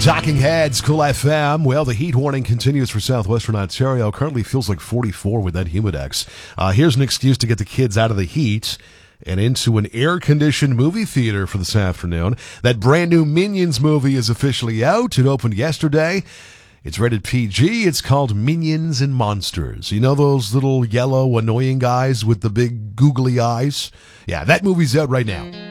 Talking Heads, Cool FM. Well, the heat warning continues for southwestern Ontario. Currently feels like 44 with that humidex. Here's an excuse to get the kids out of the heat and into an air-conditioned movie theater for this afternoon. That brand new Minions movie is officially out. It opened yesterday. It's rated PG. It's called Minions and Monsters. You know those little yellow annoying guys with the big googly eyes? Yeah, that movie's out right now.